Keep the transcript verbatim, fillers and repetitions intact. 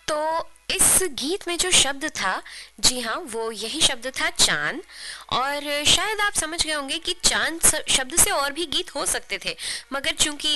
तो इस गीत में जो शब्द था, जी हाँ, वो यही शब्द था चाँद। और शायद आप समझ गए होंगे कि चाँद स- शब्द से और भी गीत हो सकते थे, मगर चूंकि